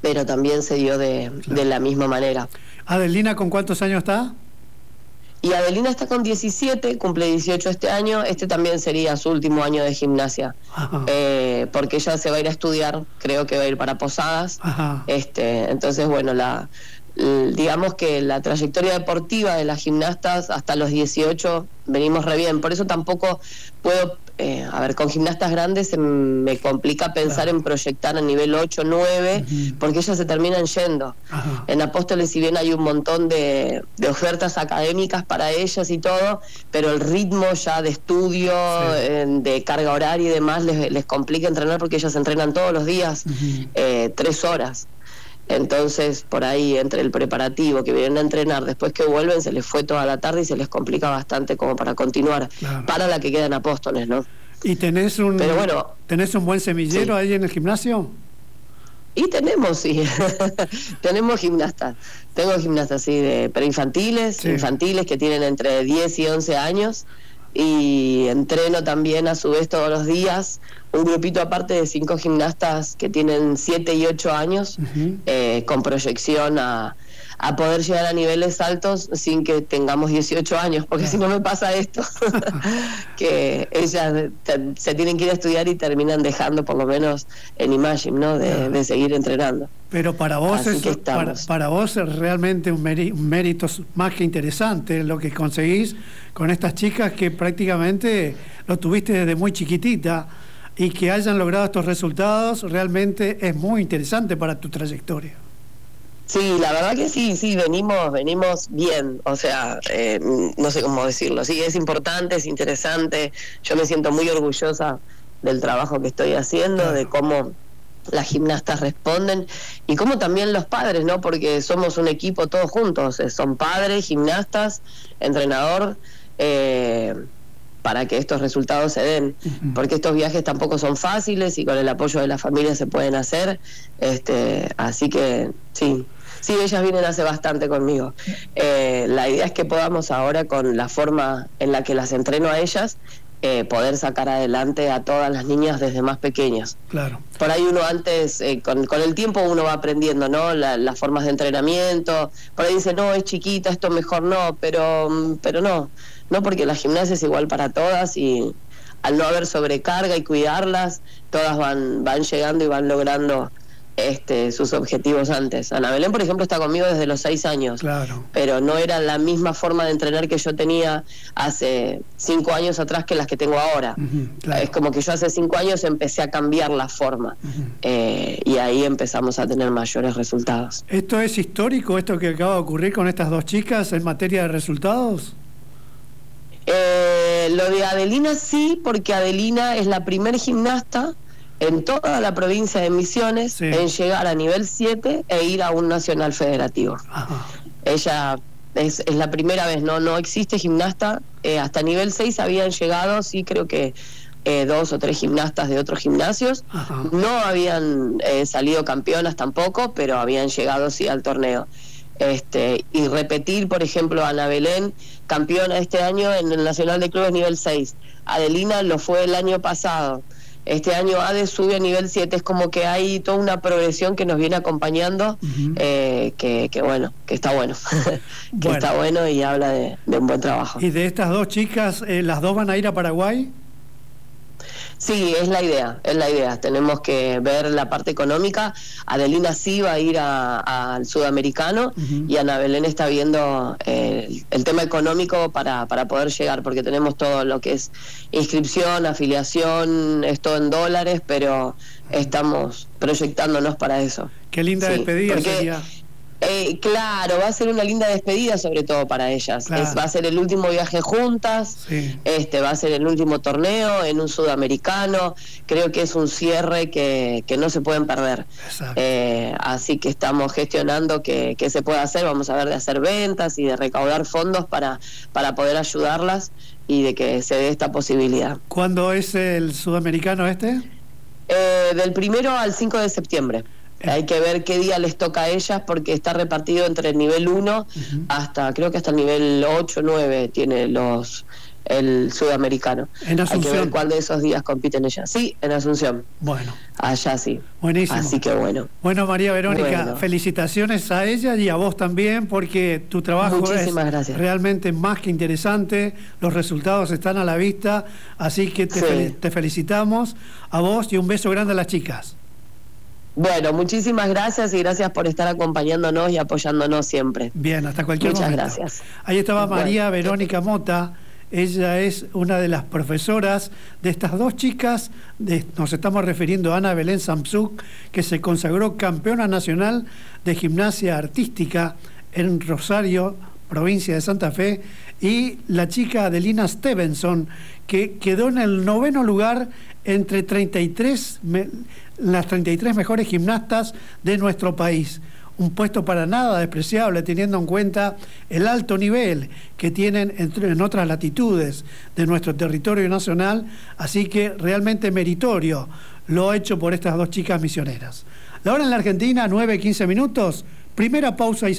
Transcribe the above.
pero también se dio de la misma manera. ¿Adelina con cuántos años está? Y Adelina está con 17, cumple 18 este año. Este también sería su último año de gimnasia, porque ella se va a ir a estudiar, creo que va a ir para Posadas. Entonces, bueno, digamos que la trayectoria deportiva de las gimnastas hasta los 18 venimos re bien. Por eso tampoco puedo, con gimnastas grandes me complica pensar en proyectar a nivel 8, 9, porque ellas se terminan yendo. En Apóstoles, si bien hay un montón de ofertas académicas para ellas y todo, pero el ritmo ya de estudio, de carga horaria y demás, les complica entrenar, porque ellas entrenan todos los días 3 horas. Entonces, por ahí, entre el preparativo, que vienen a entrenar, después que vuelven, se les fue toda la tarde y se les complica bastante como para continuar, para la que queda en Apóstoles, ¿no? ¿Y tenés un buen semillero ahí en el gimnasio? Y tenemos, tenemos gimnastas. Tengo gimnastas, de preinfantiles, infantiles, que tienen entre 10 y 11 años, y entreno también a su vez todos los días un grupito aparte de 5 gimnastas que tienen 7 y 8 años, con proyección a poder llegar a niveles altos sin que tengamos 18 años, porque si no me pasa esto, que ellas se tienen que ir a estudiar y terminan dejando por lo menos en Imagine, ¿no? De seguir entrenando. Pero para vos para vos es realmente un mérito más que interesante lo que conseguís con estas chicas, que prácticamente lo tuviste desde muy chiquitita, y que hayan logrado estos resultados realmente es muy interesante para tu trayectoria. Sí, la verdad que sí, venimos bien, o sea, no sé cómo decirlo, sí, es importante, es interesante. Yo me siento muy orgullosa del trabajo que estoy haciendo, de cómo las gimnastas responden, y cómo también los padres, ¿no? Porque somos un equipo todos juntos, son padres, gimnastas, entrenador, para que estos resultados se den, porque estos viajes tampoco son fáciles y con el apoyo de la familia se pueden hacer, así que sí, ellas vienen hace bastante conmigo. La idea es que podamos ahora, con la forma en la que las entreno a ellas, poder sacar adelante a todas las niñas desde más pequeñas. Claro. Por ahí uno antes, con el tiempo uno va aprendiendo, ¿no? Las formas de entrenamiento. Por ahí dice, no, es chiquita, esto mejor no, pero no, porque la gimnasia es igual para todas, y al no haber sobrecarga y cuidarlas, todas van llegando y van logrando sus objetivos antes. Ana Belén, por ejemplo, está conmigo desde los 6 años, pero no era la misma forma de entrenar que yo tenía hace 5 años atrás que las que tengo ahora. Es como que yo hace 5 años empecé a cambiar la forma, y ahí empezamos a tener mayores resultados. ¿Esto es histórico, esto que acaba de ocurrir con estas dos chicas en materia de resultados? Lo de Adelina sí, porque Adelina es la primer gimnasta en toda la provincia de Misiones en llegar a nivel 7 e ir a un nacional federativo. Ella es la primera vez, no existe gimnasta, hasta nivel 6 habían llegado, sí, creo que 2 o 3 gimnastas de otros gimnasios, no habían salido campeonas tampoco, pero habían llegado sí al torneo. Y repetir, por ejemplo, Ana Belén, campeona este año en el Nacional de Clubes nivel 6. Adelina lo fue el año pasado. Este año ADE sube a nivel 7, es como que hay toda una progresión que nos viene acompañando, que bueno, que está bueno, está bueno y habla de un buen trabajo. ¿Y de estas dos chicas, las dos van a ir a Paraguay? Sí, es la idea, tenemos que ver la parte económica. Adelina sí va a ir al sudamericano, y Ana Belén está viendo el tema económico para poder llegar, porque tenemos todo lo que es inscripción, afiliación, es todo en dólares, pero estamos proyectándonos para eso. Qué linda despedida sería. Claro, va a ser una linda despedida, sobre todo para ellas. Va a ser el último viaje juntas, va a ser el último torneo en un sudamericano. Creo que es un cierre que no se pueden perder. Así que estamos gestionando que se pueda hacer. Vamos a ver de hacer ventas y de recaudar fondos para poder ayudarlas y de que se dé esta posibilidad. ¿Cuándo es el sudamericano este? Del 1 al 5 de septiembre. Hay que ver qué día les toca a ellas, porque está repartido entre el nivel 1 creo que hasta el nivel 8 o 9 tiene los el sudamericano. En Asunción. Hay que ver cuál de esos días compiten ellas. Sí, en Asunción. Bueno. Allá sí. Buenísimo. Así que bueno. Bueno, María Verónica, felicitaciones a ella y a vos también, porque tu trabajo gracias. Realmente más que interesante, los resultados están a la vista, así que te felicitamos a vos y un beso grande a las chicas. Bueno, muchísimas gracias y gracias por estar acompañándonos y apoyándonos siempre. Bien, hasta cualquier momento. Muchas gracias. Ahí estaba María Verónica Mota. Ella es una de las profesoras de estas dos chicas, nos estamos refiriendo a Ana Belén Samsuk, que se consagró campeona nacional de gimnasia artística en Rosario, provincia de Santa Fe, y la chica Adelina Stevenson, que quedó en el 9º lugar entre las 33 mejores gimnastas de nuestro país. Un puesto para nada despreciable, teniendo en cuenta el alto nivel que tienen en otras latitudes de nuestro territorio nacional, así que realmente meritorio lo hecho por estas dos chicas misioneras. La hora en la Argentina, 9:15, primera pausa y